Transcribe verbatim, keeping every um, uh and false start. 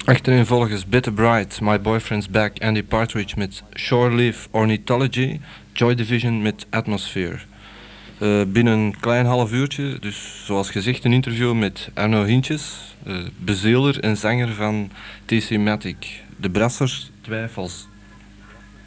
Achtereenvolgens Bitter Bright, My Boyfriend's Back, Andy Partridge met Shore Leave Ornithology, Joy Division met Atmosphere. Uh, binnen een klein half uurtje, dus zoals gezegd een interview met Arno Hintjes, uh, bezeeler en zanger van T C Matic. De Brasser, Twijfels.